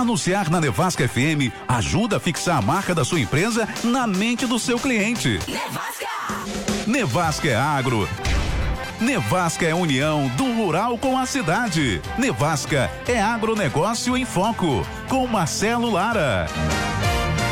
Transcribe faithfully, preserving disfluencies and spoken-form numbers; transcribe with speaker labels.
Speaker 1: Anunciar na Nevasca F M ajuda a fixar a marca da sua empresa na mente do seu cliente. Nevasca! Nevasca é agro. Nevasca é união do rural com a cidade. Nevasca é agronegócio em foco. Com Marcelo Lara.